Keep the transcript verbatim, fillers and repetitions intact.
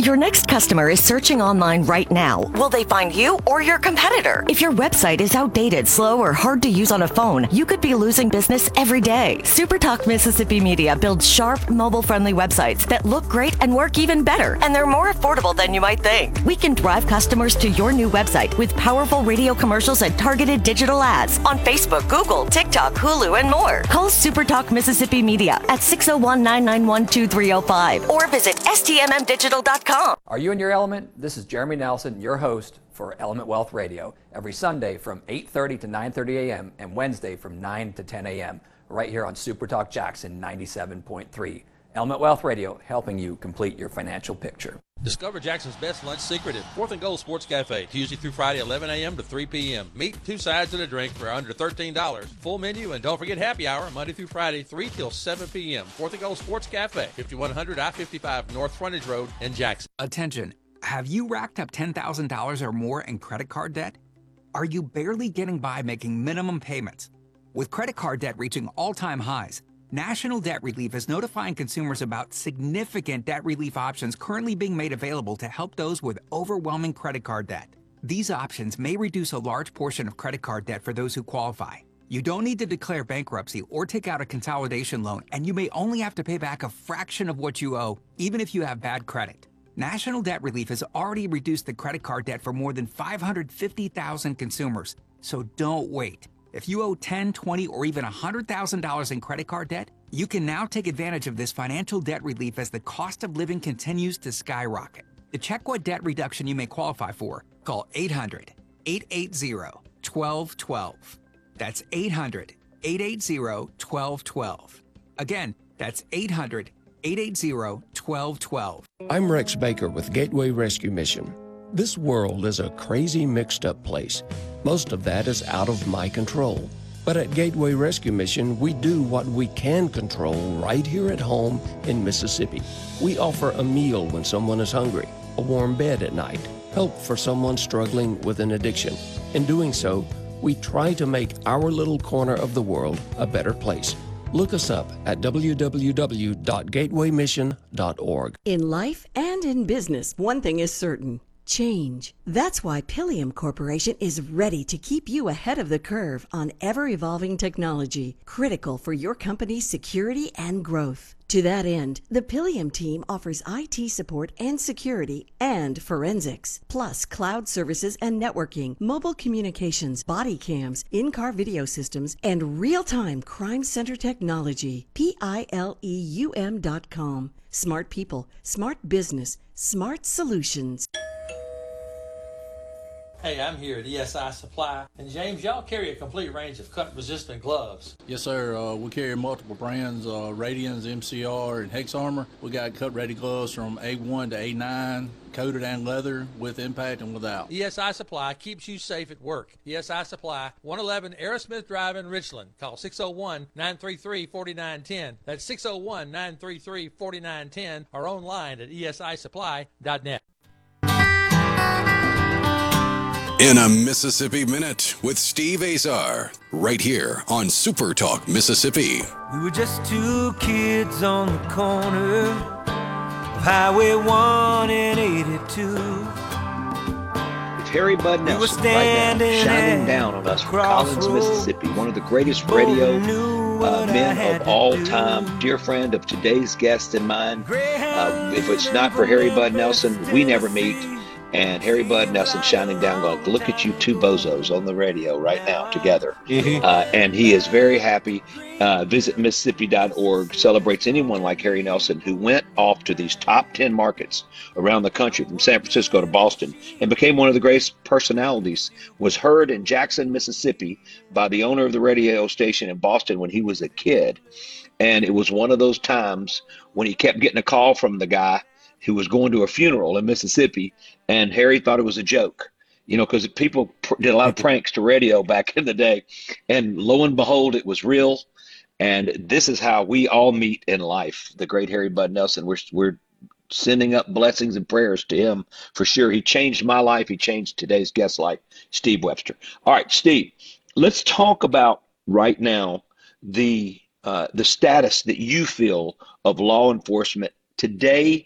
Your next customer is searching online right now. Will they find you or your competitor? If your website is outdated, slow, or hard to use on a phone, you could be losing business every day. SuperTalk Mississippi Media builds sharp, mobile-friendly websites that look great and work even better, and they're more affordable than you might think. We can drive customers to your new website with powerful radio commercials and targeted digital ads on Facebook, Google, TikTok, Hulu, and more. Call SuperTalk Mississippi Media at six oh one, nine nine one, two three oh five or visit S T M M digital dot com. Are you in your element? This is Jeremy Nelson, your host for Element Wealth Radio, every Sunday from eight thirty to nine thirty a.m. and Wednesday from nine to ten a.m. right here on Super Talk Jackson ninety-seven point three. Element Wealth Radio, helping you complete your financial picture. Discover Jackson's best lunch secret at Fourth and Gold Sports Cafe, Tuesday through Friday, eleven a.m. to three p.m. Meat, two sides, and a drink for under thirteen dollars. Full menu, and don't forget happy hour, Monday through Friday, three till seven p.m. Fourth and Gold Sports Cafe, fifty-one hundred I fifty-five North Frontage Road in Jackson. Attention. Have you racked up ten thousand dollars or more in credit card debt? Are you barely getting by making minimum payments? With credit card debt reaching all-time highs, National Debt Relief is notifying consumers about significant debt relief options currently being made available to help those with overwhelming credit card debt. These options may reduce a large portion of credit card debt for those who qualify. You don't need to declare bankruptcy or take out a consolidation loan, and you may only have to pay back a fraction of what you owe, even if you have bad credit. National Debt Relief has already reduced the credit card debt for more than five hundred fifty thousand consumers, so don't wait. If you owe ten, twenty, or even one hundred thousand dollars in credit card debt, you can now take advantage of this financial debt relief as the cost of living continues to skyrocket. To check what debt reduction you may qualify for, call eight hundred, eight eight zero, one two one two. That's eight hundred, eight eight zero, one two one two. Again, that's eight hundred, eight eight zero, one two one two. I'm Rex Baker with Gateway Rescue Mission. This world is a crazy, mixed-up place. Most of that is out of my control. But at Gateway Rescue Mission, we do what we can control right here at home in Mississippi. We offer a meal when someone is hungry, a warm bed at night, help for someone struggling with an addiction. In doing so, we try to make our little corner of the world a better place. Look us up at w w w dot gateway mission dot org. In life and in business, one thing is certain. Change. That's why Pilium Corporation is ready to keep you ahead of the curve on ever-evolving technology, critical for your company's security and growth. To that end, the Pilium team offers I T support and security and forensics, plus cloud services and networking, mobile communications, body cams, in-car video systems, and real-time crime center technology. P I L E U M dot com. Smart people, smart business, smart solutions. Hey, I'm here at E S I Supply, and James, y'all carry a complete range of cut-resistant gloves. Yes, sir. Uh, we carry multiple brands, uh, Radians, M C R, and Hex Armor. We got cut-ready gloves from A one to A nine, coated and leather, with impact and without. E S I Supply keeps you safe at work. E S I Supply, one eleven Aerosmith Drive in Richland. Call six oh one, nine three three, four nine one oh. That's six oh one, nine three three, four nine one oh or online at E S I supply dot net. In a Mississippi Minute with Steve Azar, right here on Super Talk Mississippi. We were just two kids on the corner of Highway one and eighty-two. It's Harry Bud We Nelson were right now, standing shining down on us from Collins, crossroads. Mississippi, one of the greatest radio uh, men of all time, dear friend of today's guest and mine. Uh, if it's not for Harry Bud Nelson, we never meet. And Harry Bud Nelson shining down, going, look at you two bozos on the radio right now together. Mm-hmm. Uh, and he is very happy. Uh, visit Mississippi dot org celebrates anyone like Harry Nelson who went off to these top ten markets around the country, from San Francisco to Boston, and became one of the greatest personalities. Was heard in Jackson, Mississippi by the owner of the radio station in Boston when he was a kid. And it was one of those times when he kept getting a call from the guy who was going to a funeral in Mississippi, and Harry thought it was a joke, you know, because people pr- did a lot of pranks to radio back in the day, and lo and behold, it was real. And this is how we all meet in life. The great Harry Bud Nelson. We're we're sending up blessings and prayers to him for sure. He changed my life. He changed today's guest's life, Steve Webster. All right, Steve, let's talk about right now the uh, the status that you feel of law enforcement today